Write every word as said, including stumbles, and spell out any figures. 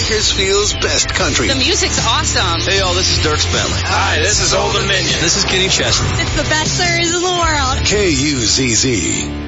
Bakersfield's best country. The music's awesome. Hey, y'all, this is Dirks Bentley. Hi, this is Old Dominion. This is Kenny Chesney. It's the best series in the world. K U Z Z.